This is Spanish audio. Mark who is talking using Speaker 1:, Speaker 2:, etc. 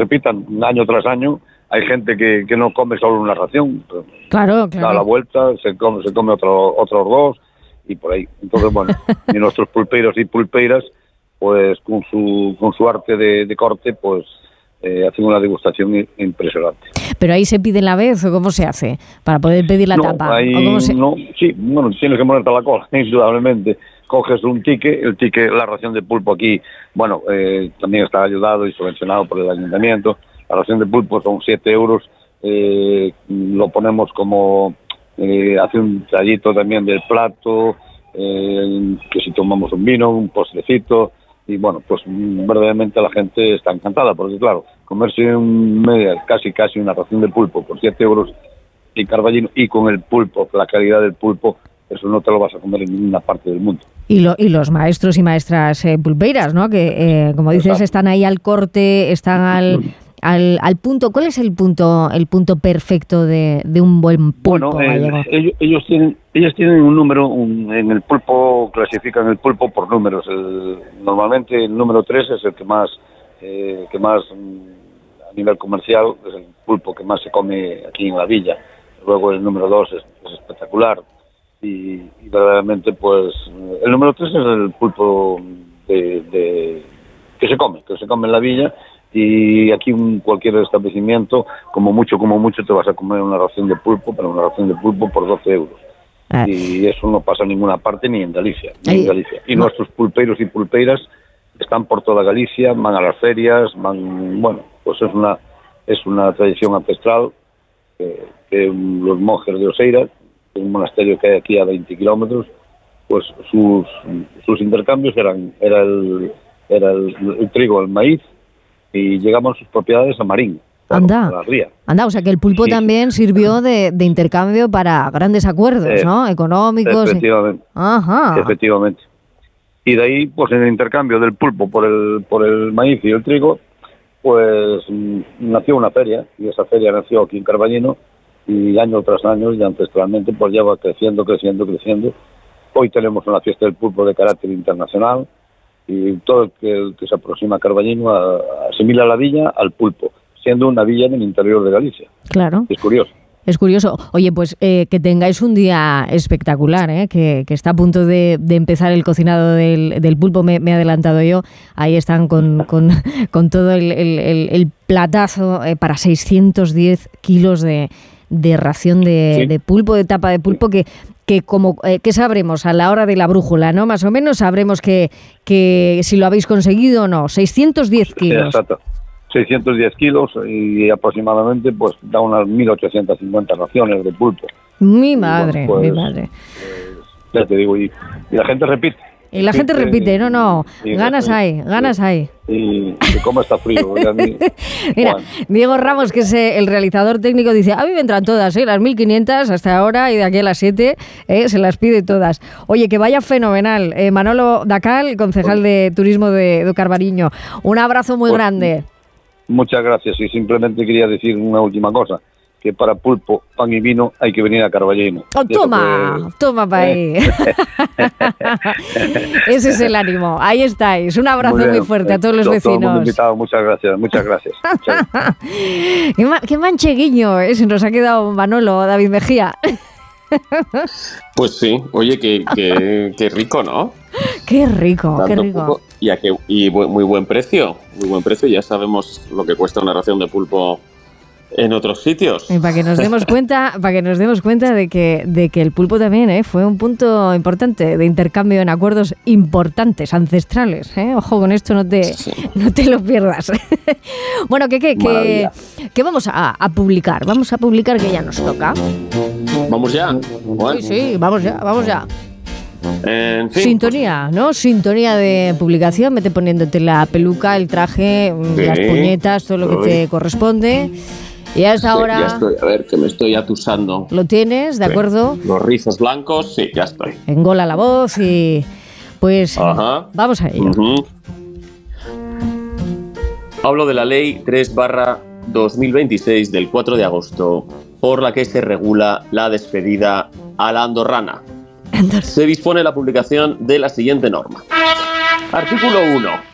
Speaker 1: repitan año tras año. Hay gente que no come solo una ración,
Speaker 2: claro.
Speaker 1: Da la vuelta, se come otros dos y por ahí. Entonces, bueno, y nuestros pulpeiros y pulpeiras, pues con su arte de corte, pues hacen una degustación impresionante.
Speaker 2: ¿Pero ahí se pide la vez o cómo se hace? Para poder pedir la tapa.
Speaker 1: Ahí, sí, bueno, tienes que ponerte a la cola, indudablemente. Coges un ticket, la ración de pulpo aquí, bueno, también está ayudado y subvencionado por el ayuntamiento. La ración de pulpo son 7 euros, lo ponemos como, hace un tallito también del plato, que si tomamos un vino, un postrecito, y bueno, pues verdaderamente la gente está encantada, porque claro, comerse casi una ración de pulpo por 7 euros y carballino, y con el pulpo, la calidad del pulpo, eso no te lo vas a comer en ninguna parte del mundo.
Speaker 2: Y los maestros y maestras pulpeiras, ¿no? Que, como dices, están ahí al corte, están al punto. ¿Cuál es el punto perfecto de un buen pulpo?
Speaker 1: Bueno, ellos tienen un número, en el pulpo clasifican el pulpo por números. Normalmente el número 3 es el que más a nivel comercial es el pulpo que más se come aquí en la villa. Luego el número 2 es espectacular y verdaderamente pues el número 3 es el pulpo que se come en la villa. Y aquí cualquier establecimiento, como mucho te vas a comer una ración de pulpo, pero una ración de pulpo por 12 euros. Y eso no pasa en ninguna parte, ni en Galicia. Y nuestros pulpeiros y pulpeiras están por toda Galicia, van a las ferias, bueno, pues es una tradición ancestral que los monjes de Oseira, un monasterio que hay aquí a 20 kilómetros, pues sus intercambios era el trigo, el maíz, y llegamos a sus propiedades a Marín, a la ría.
Speaker 2: Anda, o sea que el pulpo también sirvió de intercambio para grandes acuerdos, ¿no? Económicos.
Speaker 1: Efectivamente.
Speaker 2: Ajá.
Speaker 1: Efectivamente. Y de ahí, pues en el intercambio del pulpo por el maíz y el trigo, pues nació una feria, y esa feria nació aquí en Carballino, y año tras año, y ancestralmente, pues ya va creciendo. Hoy tenemos una fiesta del pulpo de carácter internacional, y todo el que se aproxima a Carballino asimila la villa al pulpo, siendo una villa en el interior de Galicia.
Speaker 2: Claro.
Speaker 1: Es curioso.
Speaker 2: Es curioso. Oye, pues que tengáis un día espectacular, que está a punto de empezar el cocinado del pulpo, me he adelantado yo. Ahí están con todo el platazo para 610 kilos de ración de pulpo, de tapa de pulpo, que sabremos a la hora de la brújula, ¿no? Más o menos sabremos que si lo habéis conseguido o no. 610 kilos.
Speaker 1: Sí, exacto. 610 kilos y aproximadamente pues da unas 1.850 raciones de pulpo.
Speaker 2: Mi madre.
Speaker 1: Ya te digo, y la gente repite.
Speaker 2: Y la gente repite, no, ganas hay.
Speaker 1: Y cómo está frío.
Speaker 2: Mira, Diego Ramos, que es el realizador técnico, dice, a mí me entran todas, las 1.500 hasta ahora y de aquí a las 7 se las pide todas. Oye, que vaya fenomenal. Manolo Dacal, concejal de turismo de Carballino. Un abrazo muy grande.
Speaker 1: Muchas gracias, y simplemente quería decir una última cosa, que para pulpo, pan y vino hay que venir a Carballino.
Speaker 2: Toma para ahí. Ese es el ánimo. Ahí estáis. Un abrazo muy fuerte a todos los vecinos.
Speaker 1: Todo el mundo invitado. Muchas gracias.
Speaker 2: Qué mancheguiño, se nos ha quedado Manolo, David Mejía.
Speaker 3: Pues sí, oye, qué rico, ¿no?
Speaker 2: Qué rico.
Speaker 3: Pulpo, y muy buen precio, ya sabemos lo que cuesta una ración de pulpo en otros sitios.
Speaker 2: Y para que nos demos cuenta de que el pulpo también fue un punto importante de intercambio en acuerdos importantes, ancestrales. Ojo con esto, no te lo pierdas. Bueno, que vamos a publicar. Vamos a publicar, que ya nos toca.
Speaker 3: ¿Vamos ya? Bueno.
Speaker 2: Sí, vamos ya.
Speaker 3: En fin,
Speaker 2: sintonía, pues, ¿no? Sintonía de publicación, vete poniéndote la peluca, el traje, las puñetas, todo lo que te corresponde. Y hasta ahora...
Speaker 3: Ya estoy, a ver, que me estoy atusando.
Speaker 2: ¿Lo tienes, de acuerdo?
Speaker 3: Los rizos blancos, sí, ya estoy.
Speaker 2: Engola la voz y... Pues vamos a ello.
Speaker 3: Hablo de la Ley 3/2026 del 4 de agosto, por la que se regula la despedida a la andorrana. Se dispone la publicación de la siguiente norma. Artículo 1.